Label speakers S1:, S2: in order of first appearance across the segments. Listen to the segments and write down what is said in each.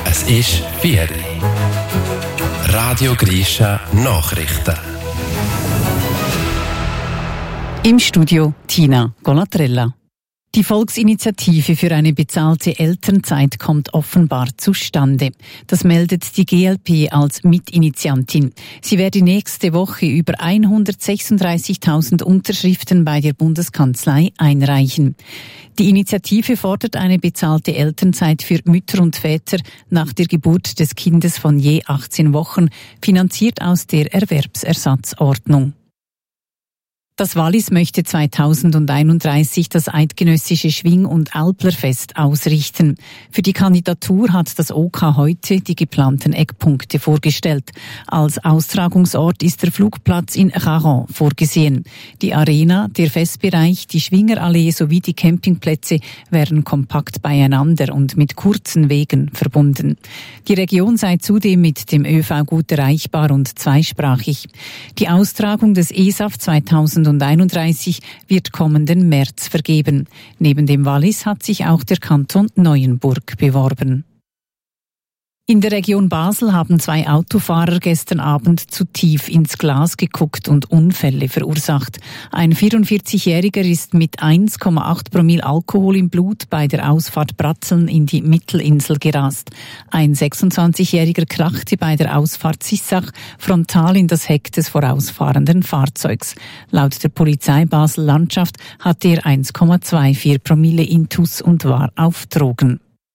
S1: Es ist 4 Uhr. Radio Grisha Nachrichten.
S2: Im Studio Tina Golatrella. Die Volksinitiative für eine bezahlte Elternzeit kommt offenbar zustande. Das meldet die GLP als Mitinitiantin. Sie werde nächste Woche über 136.000 Unterschriften bei der Bundeskanzlei einreichen. Die Initiative fordert eine bezahlte Elternzeit für Mütter und Väter nach der Geburt des Kindes von je 18 Wochen, finanziert aus der Erwerbsersatzordnung. Das Wallis möchte 2031 das eidgenössische Schwing- und Alplerfest ausrichten. Für die Kandidatur hat das OK heute die geplanten Eckpunkte vorgestellt. Als Austragungsort ist der Flugplatz in Charon vorgesehen. Die Arena, der Festbereich, die Schwingerallee sowie die Campingplätze wären kompakt beieinander und mit kurzen Wegen verbunden. Die Region sei zudem mit dem ÖV gut erreichbar und zweisprachig. Die Austragung des ESAF 2031 wird kommenden März vergeben. Neben dem Wallis hat sich auch der Kanton Neuenburg beworben. In der Region Basel haben 2 Autofahrer gestern Abend zu tief ins Glas geguckt und Unfälle verursacht. Ein 44-Jähriger ist mit 1,8 Promille Alkohol im Blut bei der Ausfahrt Bratzeln in die Mittelinsel gerast. Ein 26-Jähriger krachte bei der Ausfahrt Sissach frontal in das Heck des vorausfahrenden Fahrzeugs. Laut der Polizei Basel-Landschaft hatte er 1,24 Promille Intus und war auf Drogen.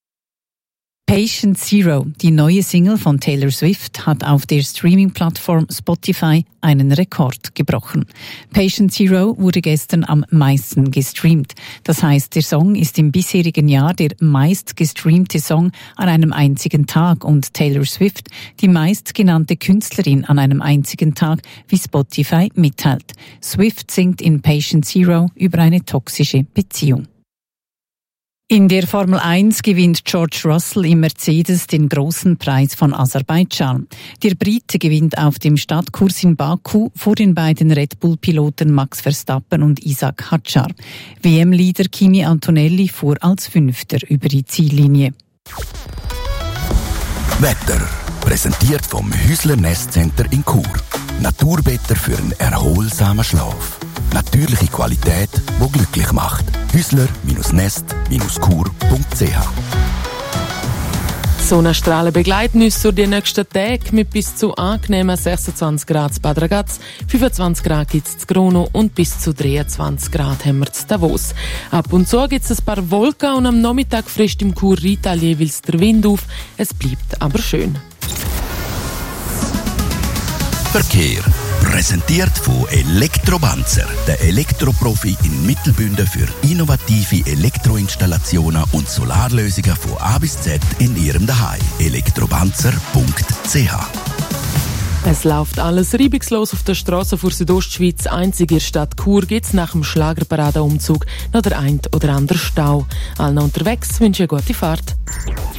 S2: Patient Zero, die neue Single von Taylor Swift, hat auf der Streaming-Plattform Spotify einen Rekord gebrochen. Patient Zero wurde gestern am meisten gestreamt. Das heißt, der Song ist im bisherigen Jahr der meistgestreamte Song an einem einzigen Tag und Taylor Swift die meistgenannte Künstlerin an einem einzigen Tag, wie Spotify mitteilt. Swift singt in Patient Zero über eine toxische Beziehung. In der Formel 1 gewinnt George Russell im Mercedes den großen Preis von Aserbaidschan. Der Brite gewinnt auf dem Stadtkurs in Baku vor den beiden Red Bull-Piloten Max Verstappen und Isaac Hadjar. WM-Leader Kimi Antonelli fuhr als Fünfter über die Ziellinie.
S3: Wetter, präsentiert vom Häusler Nestcenter in Chur. Naturbetter für einen erholsamen Schlaf. Natürliche Qualität, die glücklich macht. Häusler-nest-chur.ch.
S4: Sonnenstrahlen begleiten uns durch die nächsten Tage mit bis zu angenehmen 26 Grad in Bad Ragaz, 25 Grad gibt es in Grono und bis zu 23 Grad haben wir in Davos. Ab und zu gibt es ein paar Wolken und am Nachmittag frischt im Chur-Rital jeweils der Wind auf. Es bleibt aber schön.
S3: Verkehr. Präsentiert von Elektrobanzer, der Elektroprofi in Mittelbünden für innovative Elektroinstallationen und Solarlösungen von A bis Z in Ihrem Zuhause. Elektrobanzer.ch.
S4: Es läuft alles reibungslos auf der Straße vor Südostschweiz. Einzig in der Stadt Chur gibt es nach dem Schlagerparadeumzug noch der ein oder andere Stau. Allen unterwegs wünsche ich eine gute Fahrt.